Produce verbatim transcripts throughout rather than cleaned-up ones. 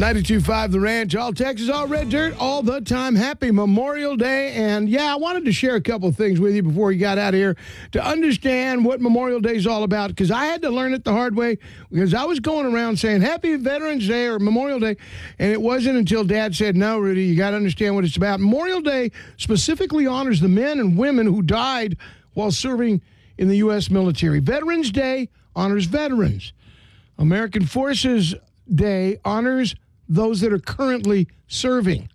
ninety-two point five The Ranch, all Texas, all red dirt, all the time. Happy Memorial Day. And yeah, I wanted to share a couple of things with you before you got out of here to understand what Memorial Day is all about, because I had to learn it the hard way, because I was going around saying Happy Veterans Day or Memorial Day, and it wasn't until Dad said, no, Rudy, you got to understand what it's about. Memorial Day specifically honors the men and women who died while serving in the U S military. Veterans Day honors veterans. American Forces Day honors those that are currently serving.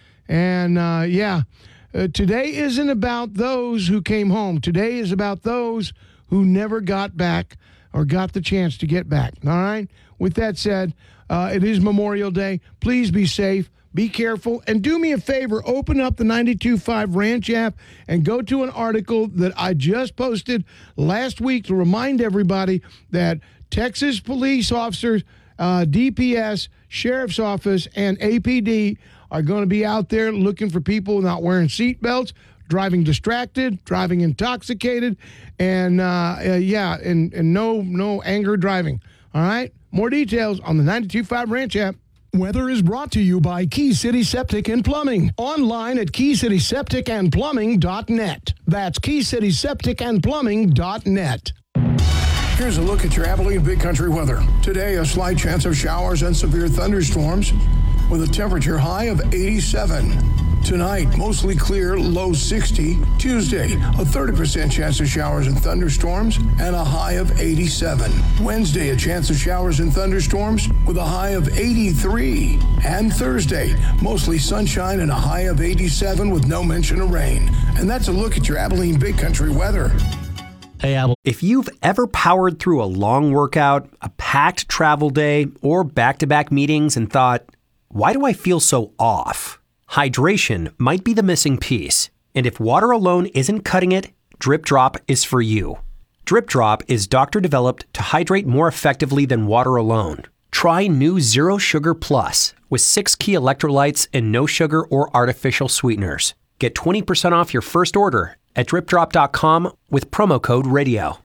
And uh, yeah, uh, today isn't about those who came home. Today is about those who never got back or got the chance to get back. All right? With that said, uh, it is Memorial Day. Please be safe. Be careful. And do me a favor, open up the ninety-two point five Ranch app and go to an article that I just posted last week to remind everybody that Texas police officers, uh, D P S, Sheriff's Office, and A P D are going to be out there looking for people not wearing seatbelts, driving distracted, driving intoxicated, and uh, uh, yeah, and, and no no anger driving. All right? More details on the ninety-two point five Ranch app. Weather is brought to you by Key City Septic and Plumbing. Online at key city septic and plumbing dot net. That's key city septic and plumbing dot net. Here's a look at your Abilene Big Country weather. Today, a slight chance of showers and severe thunderstorms with a temperature high of eighty-seven. Tonight, mostly clear, low sixty. Tuesday, a thirty percent chance of showers and thunderstorms and a high of eighty-seven. Wednesday, a chance of showers and thunderstorms with a high of eighty-three. And Thursday, mostly sunshine and a high of eighty-seven with no mention of rain. And that's a look at your Abilene Big Country weather. Hey, Apple. If you've ever powered through a long workout, a packed travel day, or back-to-back meetings and thought, why do I feel so off? Hydration might be the missing piece. And if water alone isn't cutting it, Drip Drop is for you. Drip Drop is doctor-developed to hydrate more effectively than water alone. Try new Zero Sugar Plus with six key electrolytes and no sugar or artificial sweeteners. Get twenty percent off your first order at drip drop dot com with promo code radio.